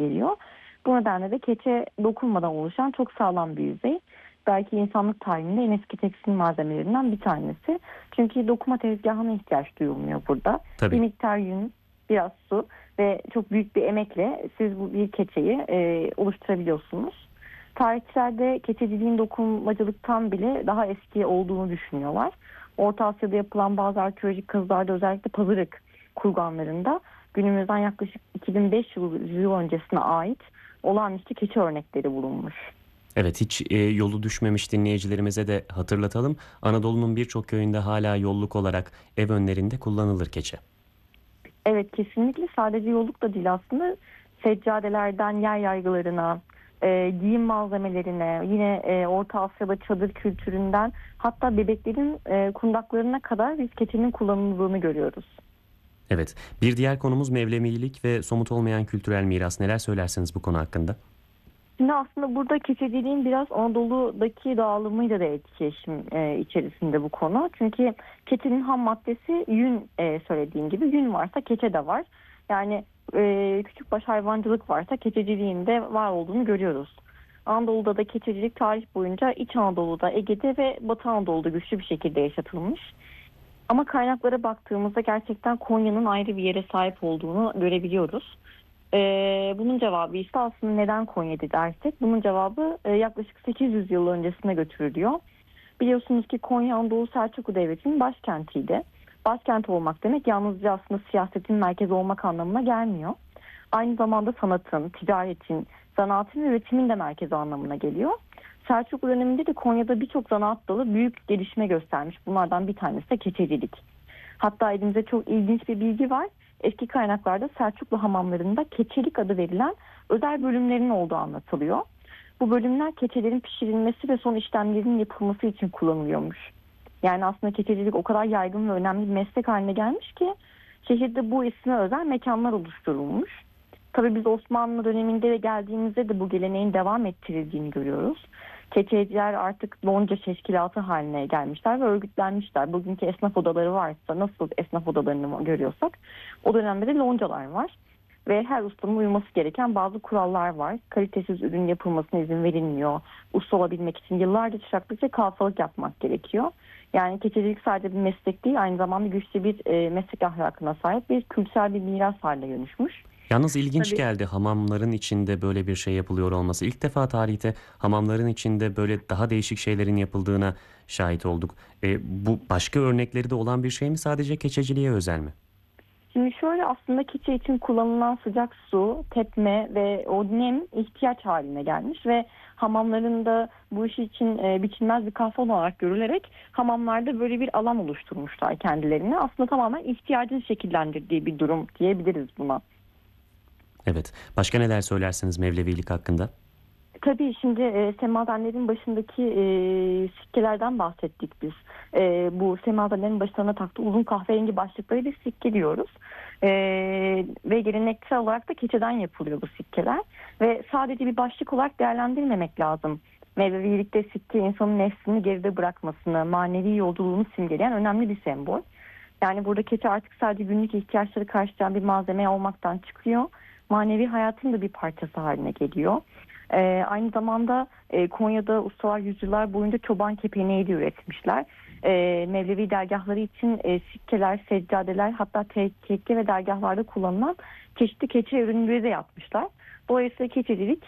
geliyor. Bu nedenle de keçe dokunmadan oluşan çok sağlam bir yüzey. Belki insanlık tarihinde en eski tekstil malzemelerinden bir tanesi. Çünkü dokuma tezgahına ihtiyaç duyulmuyor burada. Bir Tabii. miktar yün, biraz su ve çok büyük bir emekle siz bu bir keçeyi oluşturabiliyorsunuz. Tarihçilerde keçeciliğin dokunmacılıktan bile daha eski olduğunu düşünüyorlar. Orta Asya'da yapılan bazı arkeolojik kazılarda, özellikle Pazarık kurganlarında günümüzden yaklaşık 2500 yıl öncesine ait olağanüstü keçe örnekleri bulunmuş. Evet, hiç yolu düşmemiş dinleyicilerimize de hatırlatalım. Anadolu'nun birçok köyünde hala yolluk olarak ev önlerinde kullanılır keçe. Evet, kesinlikle sadece yolluk da değil aslında, seccadelerden yer yaygılarına, giyim malzemelerine, yine Orta Asya'da çadır kültüründen hatta bebeklerin kundaklarına kadar biz keçinin kullanıldığını görüyoruz. Evet, bir diğer konumuz Mevlevilik ve somut olmayan kültürel miras. Neler söylersiniz bu konu hakkında? Şimdi aslında burada keçeciliğin biraz Anadolu'daki dağılımıyla da etkileşim içerisinde bu konu. Çünkü keçenin ham maddesi yün, söylediğim gibi yün varsa keçe de var. Yani küçükbaş hayvancılık varsa keçeciliğin de var olduğunu görüyoruz. Anadolu'da da keçecilik tarih boyunca İç Anadolu'da, Ege'de ve Batı Anadolu'da güçlü bir şekilde yaşatılmış. Ama kaynaklara baktığımızda gerçekten Konya'nın ayrı bir yere sahip olduğunu görebiliyoruz. Bunun cevabı ise aslında neden Konya'da dersek, bunun cevabı yaklaşık 800 yıl öncesine götürülüyor. Biliyorsunuz ki Konya Anadolu Selçuklu Devleti'nin başkentiydi. Başkent olmak demek yalnızca aslında siyasetin merkezi olmak anlamına gelmiyor. Aynı zamanda sanatın, ticaretin, zanaatın ve üretimin de merkezi anlamına geliyor. Selçuklu döneminde de Konya'da birçok zanaat dalı büyük gelişme göstermiş. Bunlardan bir tanesi de keçecilik. Hatta elimizde çok ilginç bir bilgi var. Eski kaynaklarda Selçuklu hamamlarında keçelik adı verilen özel bölümlerin olduğu anlatılıyor. Bu bölümler keçelerin pişirilmesi ve son işlemlerin yapılması için kullanılıyormuş. Yani aslında keçecilik o kadar yaygın ve önemli bir meslek haline gelmiş ki şehirde bu isme özel mekanlar oluşturulmuş. Tabii biz Osmanlı döneminde ve geldiğimizde de bu geleneğin devam ettirildiğini görüyoruz. Keçeciler artık lonca teşkilatı haline gelmişler ve örgütlenmişler. Bugünkü esnaf odaları varsa, nasıl esnaf odalarını görüyorsak, o dönemde de loncalar var. Ve her ustanın uyması gereken bazı kurallar var. Kalitesiz ürün yapılmasına izin verilmiyor. Usta olabilmek için yıllarca çıraklık ve kalfalık yapmak gerekiyor. Yani keçecilik sadece bir meslek değil, aynı zamanda güçlü bir meslek ahlakına sahip bir kültürel bir miras haline dönüşmüş. Yalnız ilginç Tabii. geldi hamamların içinde böyle bir şey yapılıyor olması. İlk defa tarihte hamamların içinde böyle daha değişik şeylerin yapıldığına şahit olduk. Bu başka örnekleri de olan bir şey mi, sadece keçeciliğe özel mi? Şimdi şöyle, aslında keçe için kullanılan sıcak su, tepme ve o nem ihtiyaç haline gelmiş ve hamamlarında bu iş için biçilmez bir kafan olarak görülerek hamamlarda böyle bir alan oluşturmuşlar kendilerine. Aslında tamamen ihtiyacın şekillendirdiği bir durum diyebiliriz buna. Evet. Başka neler söylersiniz Mevlevilik hakkında? Tabii şimdi semazenlerin başındaki sikkelerden bahsettik biz. Bu semazenlerin başlarına taktığı uzun kahverengi başlıkları bir sikke diyoruz. E, Ve geleneksel olarak da keçeden yapılıyor bu sikkeler. Ve sadece bir başlık olarak değerlendirmemek lazım. Mevlevilikte sikke insanın nefsini geride bırakmasını, manevi yolculuğunu simgeleyen önemli bir sembol. Yani burada keçe artık sadece günlük ihtiyaçları karşılayan bir malzeme olmaktan çıkıyor. Manevi hayatın da bir parçası haline geliyor. Aynı zamanda Konya'da ustalar yüzyıllar boyunca çoban kepeneği de üretmişler. Mevlevi dergahları için sikkeler, seccadeler, hatta tekke ve dergahlarda kullanılan çeşitli keçe ürünleri de yapmışlar. Dolayısıyla keçecilik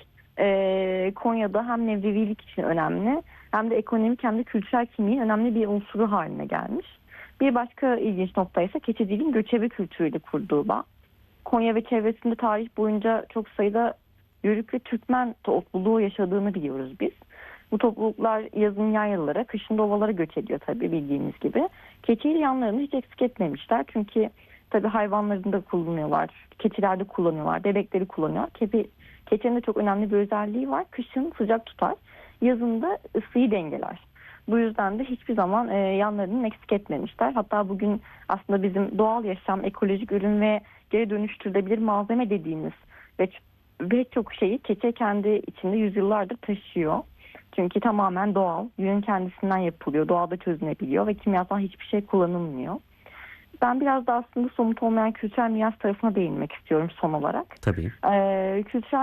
Konya'da hem Mevlevilik için önemli, hem de ekonomik hem de kültürel kimliğin önemli bir unsuru haline gelmiş. Bir başka ilginç nokta ise keçeciliğin göçebe kültürüyle kurduğu bağ. Konya ve çevresinde tarih boyunca çok sayıda Yörük ve Türkmen topluluğu yaşadığını biliyoruz biz. Bu topluluklar yazın yaylalara, kışın da ovalara göç ediyor tabii, bildiğimiz gibi. Keçiyi yanlarını hiç eksik etmemişler. Çünkü tabii hayvanlarını da kullanıyorlar, keçiler de kullanıyorlar, bebekleri kullanıyor. Keçinin de çok önemli bir özelliği var. Kışın sıcak tutar, yazın da ısıyı dengeler. Bu yüzden de hiçbir zaman yanlarını eksik etmemişler. Hatta bugün aslında bizim doğal yaşam, ekolojik ürün ve geri dönüştürülebilir malzeme dediğimiz ve pek çok şeyi keçe kendi içinde yüzyıllardır taşıyor. Çünkü tamamen doğal, yünün kendisinden yapılıyor, doğada çözünebiliyor ve kimyasal hiçbir şey kullanılmıyor. Ben biraz da aslında somut olmayan kültürel miras tarafına değinmek istiyorum son olarak. Tabii. Kültürel